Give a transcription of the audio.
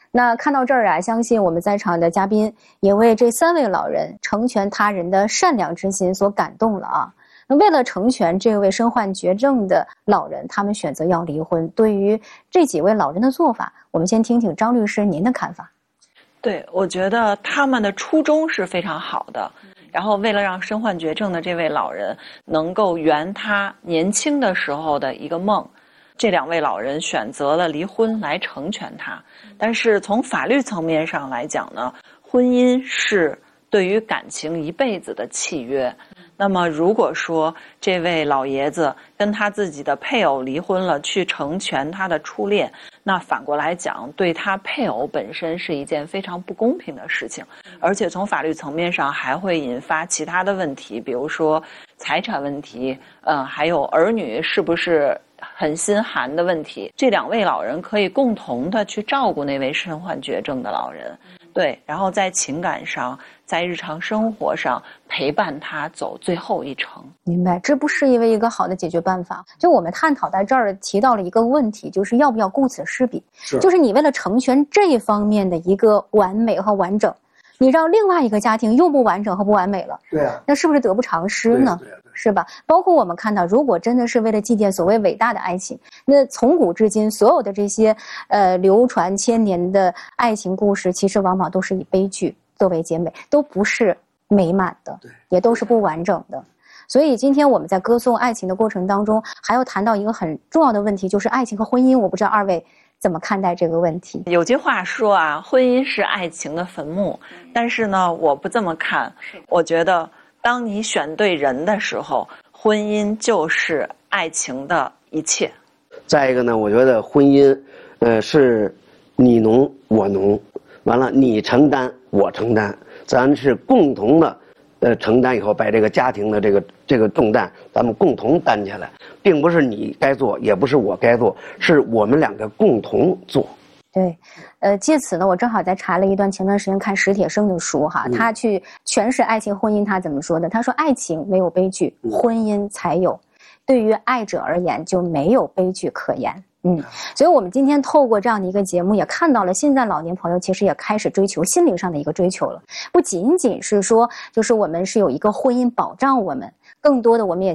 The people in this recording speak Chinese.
那看到这儿啊，相信我们在场的嘉宾也为这3位老人成全他人的善良之心所感动了啊。那为了成全这位身患绝症的老人，他们选择要离婚。对于这几位老人的做法，我们先听听张律师您的看法。 对，我觉得他们的初衷是非常好的。然后为了让身患绝症的这位老人能够圆他年轻的时候的一个梦，这2位老人选择了离婚来成全他。但是从法律层面上来讲呢，婚姻是对于感情一辈子的契约。那么如果说这位老爷子跟他自己的配偶离婚了，去成全他的初恋，那反过来讲，对他配偶本身是一件非常不公平的事情，而且从法律层面上还会引发其他的问题，比如说财产问题，还有儿女是不是很心寒的问题。这2位老人可以共同的去照顾那位身患绝症的老人，对，然后在情感上，在日常生活上陪伴他走最后一程。 明白，这不失为一个好的解决办法。就我们探讨在这儿提到了一个问题，就是要不要顾此失彼，就是你为了成全这一方面的一个完美和完整，你让另外一个家庭又不完整和不完美了， 对啊， 那是不是得不偿失呢？ 对， 是吧？包括我们看到，如果真的是为了祭奠所谓伟大的爱情，那从古至今所有的这些流传千年的爱情故事，其实往往都是以悲剧作为结尾，都不是美满的，也都是不完整的。所以今天我们在歌颂爱情的过程当中，还要谈到一个很重要的问题，就是爱情和婚姻。我不知道2位怎么看待这个问题？ 有句话说啊，婚姻是爱情的坟墓，但是呢，我不这么看。我觉得当你选对人的时候，婚姻就是爱情的一切。 再一个呢，我觉得婚姻是你侬我侬，完了你承担我承担，咱是共同的承担以后，把这个家庭的这个重担咱们共同担起来，并不是你该做，也不是我该做，是我们2个共同做。 对，借此呢，我正好在查了一段前段时间看史铁生的书哈，他去诠释爱情婚姻，他怎么说的？他说爱情没有悲剧，婚姻才有，对于爱者而言就没有悲剧可言。所以我们今天透过这样的一个节目，也看到了现在老年朋友其实也开始追求心灵上的一个追求了，不仅仅是说就是我们是有一个婚姻保障我们，更多的我们也